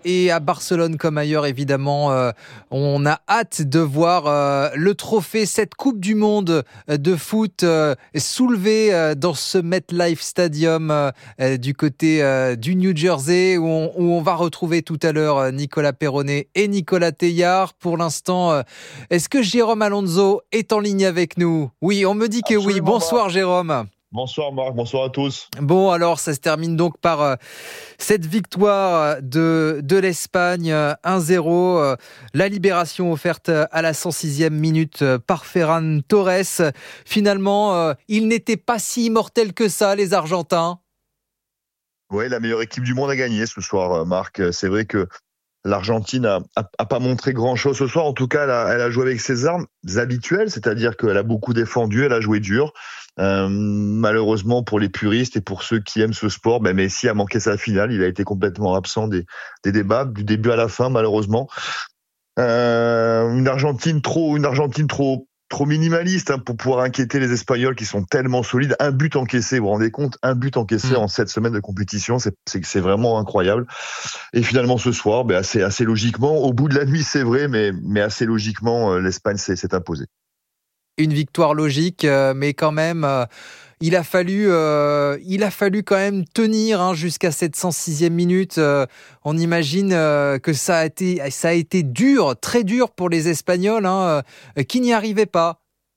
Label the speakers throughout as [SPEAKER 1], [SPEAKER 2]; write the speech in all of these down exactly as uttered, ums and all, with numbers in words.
[SPEAKER 1] et à Barcelone comme ailleurs, évidemment, euh, on a hâte de voir euh, le trophée, cette Coupe du Monde de foot euh, soulevée euh, dans ce MetLife Stadium euh, du côté euh, du New Jersey, où on, où on va retrouver tout à l'heure Nicolas Perronnet et Nicolas Teilhard. Pour l'instant, euh, est-ce que Jérôme Alonso est en ligne avec nous? Oui, on me dit que
[SPEAKER 2] Absolument,
[SPEAKER 1] oui. Bonsoir
[SPEAKER 2] Marc.
[SPEAKER 1] Jérôme.
[SPEAKER 2] Bonsoir Marc, bonsoir à tous.
[SPEAKER 1] Bon, alors ça se termine donc par euh, cette victoire de, de l'Espagne, euh, un zéro. Euh, la libération offerte à la cent sixième minute euh, par Ferran Torres. Finalement, euh, ils n'étaient pas si immortels que ça, les Argentins.
[SPEAKER 2] Oui, la meilleure équipe du monde a gagné ce soir, Marc. C'est vrai que l'Argentine a, a, a pas montré grand-chose ce soir. En tout cas, elle a, elle a joué avec ses armes habituelles, c'est-à-dire qu'elle a beaucoup défendu, elle a joué dur. Euh, malheureusement pour les puristes et pour ceux qui aiment ce sport, ben Messi a manqué sa finale. Il a été complètement absent des, des débats du début à la fin, malheureusement. Euh, une Argentine trop, une Argentine trop, trop minimaliste hein, pour pouvoir inquiéter les Espagnols qui sont tellement solides. Un but encaissé, vous vous rendez compte, un but encaissé mmh. en sept semaines de compétition, c'est, c'est, c'est vraiment incroyable. Et finalement ce soir, ben assez, assez logiquement, au bout de la nuit, c'est vrai, mais, mais assez logiquement, l'Espagne s'est, s'est imposée.
[SPEAKER 1] Une victoire logique, euh, mais quand même, euh, il a fallu, euh, il a fallu quand même tenir hein, jusqu'à cette cent sixième minute. Euh, on imagine euh, que ça a été, ça a été dur, très dur pour les Espagnols, hein, euh, qui n'y arrivaient pas.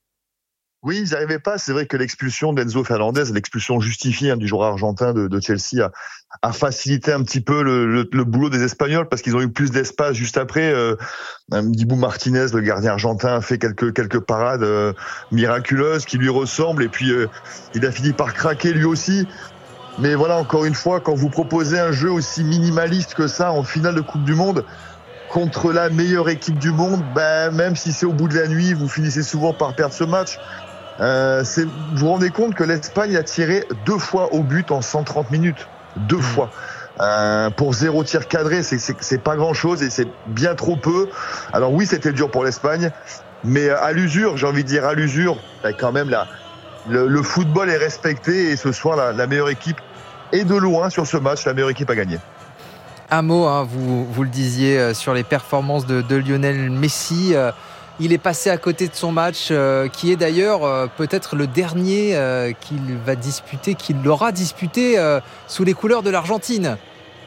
[SPEAKER 2] Oui, ils n'y arrivaient pas. C'est vrai que l'expulsion d'Enzo Fernandez, l'expulsion justifiée hein, du joueur argentin de, de Chelsea, a, a facilité un petit peu le, le, le boulot des Espagnols parce qu'ils ont eu plus d'espace juste après. Euh, Dibu Martinez, le gardien argentin, a fait quelques quelques parades euh, miraculeuses qui lui ressemblent et puis euh, il a fini par craquer lui aussi. Mais voilà, encore une fois, quand vous proposez un jeu aussi minimaliste que ça en finale de Coupe du Monde contre la meilleure équipe du monde, ben même si c'est au bout de la nuit, vous finissez souvent par perdre ce match. Euh, c'est, vous vous rendez compte que l'Espagne a tiré deux fois au but en cent trente minutes, deux mmh. fois. Euh, pour zéro tir cadré, c'est, c'est, c'est pas grand chose et c'est bien trop peu. Alors oui, c'était dur pour l'Espagne, mais à l'usure, j'ai envie de dire à l'usure, ben quand même là, le, le football est respecté et ce soir la, la meilleure équipe est de loin sur ce match, la meilleure équipe a gagné.
[SPEAKER 1] Un mot, hein, vous, vous le disiez sur les performances de, de Lionel Messi. Euh, Il est passé à côté de son match, euh, qui est d'ailleurs euh, peut-être le dernier euh, qu'il va disputer, qu'il aura disputé euh, sous les couleurs de l'Argentine.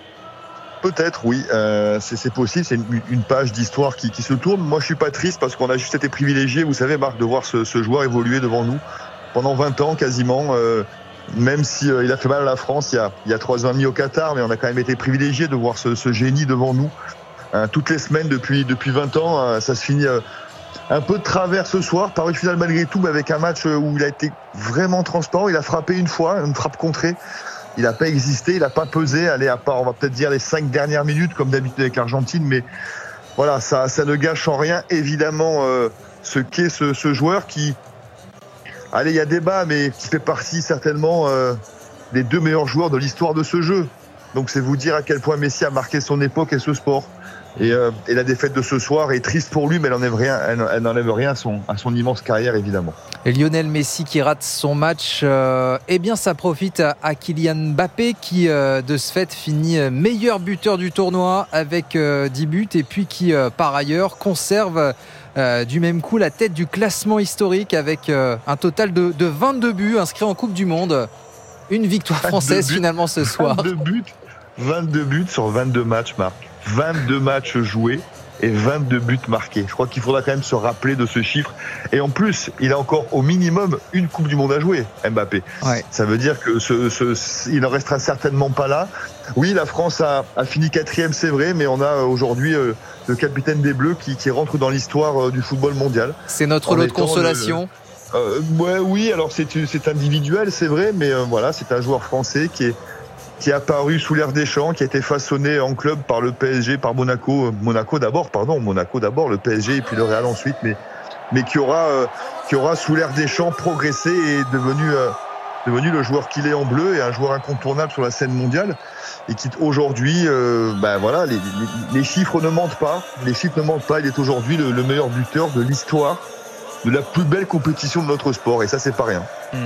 [SPEAKER 2] Peut-être, oui, euh, c'est, c'est possible. C'est une, une page d'histoire qui, qui se tourne. Moi, je suis pas triste parce qu'on a juste été privilégié, vous savez, Marc, de voir ce, ce joueur évoluer devant nous pendant vingt ans quasiment. Euh, même si euh, il a fait mal à la France il y a, il y a trois ans et demi au Qatar, mais on a quand même été privilégié de voir ce, ce génie devant nous euh, toutes les semaines depuis depuis vingt ans. Euh, ça se finit. Euh, Un peu de travers ce soir, par une finale malgré tout, mais avec un match où il a été vraiment transparent. Il a frappé une fois, une frappe contrée. Il n'a pas existé, il n'a pas pesé. Allez, à part, on va peut-être dire les cinq dernières minutes, comme d'habitude avec l'Argentine, mais voilà, ça, ça ne gâche en rien, évidemment, euh, ce qu'est ce, ce joueur qui, allez, il y a débat, mais qui fait partie certainement euh, des deux meilleurs joueurs de l'histoire de ce jeu. Donc, c'est vous dire à quel point Messi a marqué son époque et ce sport. Et, euh, et la défaite de ce soir est triste pour lui, mais elle n'enlève rien, elle, elle n'enlève rien à son, à son immense carrière, évidemment.
[SPEAKER 1] Et Lionel Messi qui rate son match, euh, eh bien ça profite à, à Kylian Mbappé qui, euh, de ce fait, finit meilleur buteur du tournoi avec euh, dix buts et puis qui, euh, par ailleurs, conserve euh, du même coup la tête du classement historique avec euh, un total de, de vingt-deux buts inscrits en Coupe du Monde. Une victoire française finalement ce soir.
[SPEAKER 2] vingt-deux buts, vingt-deux buts sur vingt-deux matchs, Marc. vingt-deux matchs joués et vingt-deux buts marqués. Je crois qu'il faudra quand même se rappeler de ce chiffre. Et en plus, il a encore au minimum une Coupe du Monde à jouer, Mbappé. Ouais. Ça veut dire que ce, ce, il n'en restera certainement pas là. Oui, la France a, a fini quatrième, c'est vrai, mais on a aujourd'hui euh, le capitaine des Bleus qui, qui rentre dans l'histoire euh, du football mondial.
[SPEAKER 1] C'est notre lot de consolation.
[SPEAKER 2] Le, euh, ouais, oui, alors c'est, c'est individuel, c'est vrai, mais euh, voilà, c'est un joueur français qui est qui est apparu sous l'ère Deschamps, qui a été façonné en club par le P S G, par Monaco, Monaco d'abord, pardon, Monaco d'abord, le P S G et puis le Real ensuite, mais mais qui aura euh, qui aura sous l'ère Deschamps progressé et est devenu euh, devenu le joueur qu'il est en bleu et un joueur incontournable sur la scène mondiale et qui aujourd'hui, euh, ben voilà, les, les, les chiffres ne mentent pas, les chiffres ne mentent pas. Il est aujourd'hui le, le meilleur buteur de l'histoire de la plus belle compétition de notre sport et ça c'est pas rien.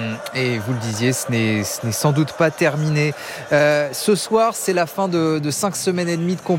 [SPEAKER 1] Et vous le disiez, ce n'est, ce n'est sans doute pas terminé. Euh, ce soir, c'est la fin de, de cinq semaines et demie de compétition.